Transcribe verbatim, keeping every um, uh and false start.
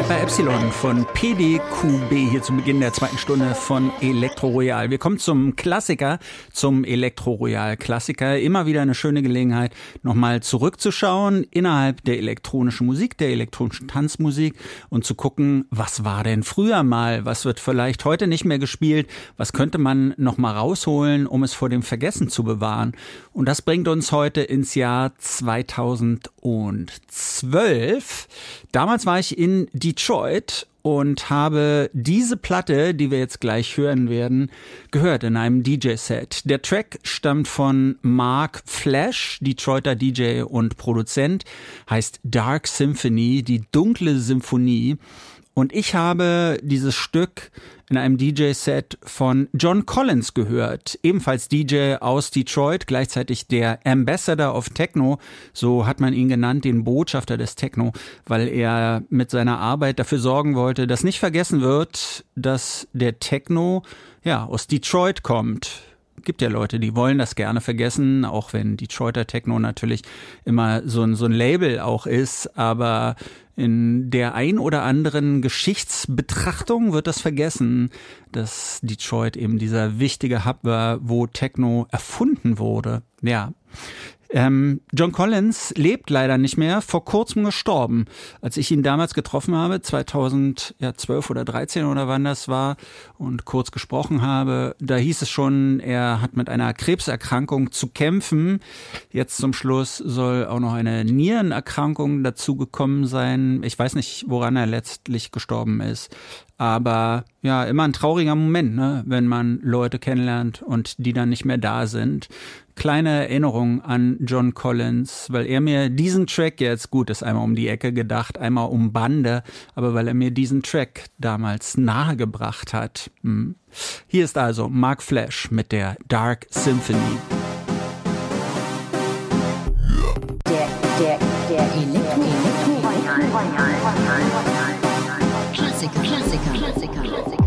bei Epsilon von P D Q B hier zu Beginn der zweiten Stunde von Elektro Royal. Wir kommen zum Klassiker, zum Elektro Royal Klassiker. Immer wieder eine schöne Gelegenheit, nochmal zurückzuschauen innerhalb der elektronischen Musik, der elektronischen Tanzmusik und zu gucken, was war denn früher mal, was wird vielleicht heute nicht mehr gespielt, was könnte man nochmal rausholen, um es vor dem Vergessen zu bewahren. Und das bringt uns heute ins Jahr zweitausendzwölf. Damals war ich in Detroit und habe diese Platte, die wir jetzt gleich hören werden, gehört in einem D J-Set. Der Track stammt von Mark Flash, Detroiter D J und Produzent, heißt Dark Symphony, die dunkle Symphonie. Und ich habe dieses Stück in einem D J-Set von John Collins gehört, ebenfalls D J aus Detroit, gleichzeitig der Ambassador of Techno, so hat man ihn genannt, den Botschafter des Techno, weil er mit seiner Arbeit dafür sorgen wollte, dass nicht vergessen wird, dass der Techno ja aus Detroit kommt. Gibt ja Leute, die wollen das gerne vergessen, auch wenn Detroiter Techno natürlich immer so ein, so ein Label auch ist, aber in der ein oder anderen Geschichtsbetrachtung wird das vergessen, dass Detroit eben dieser wichtige Hub war, wo Techno erfunden wurde. Ja. Ähm, John Collins lebt leider nicht mehr, vor kurzem gestorben. Als ich ihn damals getroffen habe, zweitausendzwölf oder dreizehn oder wann das war, und kurz gesprochen habe, da hieß es schon, er hat mit einer Krebserkrankung zu kämpfen. Jetzt zum Schluss soll auch noch eine Nierenerkrankung dazugekommen sein. Ich weiß nicht, woran er letztlich gestorben ist. Aber ja, immer ein trauriger Moment, ne, wenn man Leute kennenlernt und die dann nicht mehr da sind. Kleine Erinnerung an John Collins, weil er mir diesen Track jetzt, gut, ist einmal um die Ecke gedacht, einmal um Bande, aber weil er mir diesen Track damals nahegebracht hat. Hm. Hier ist also Mark Flash mit der Dark Symphony. Der, der, der Elektro, Elektro, Klassiker, Klassiker, Klassiker, Klassiker.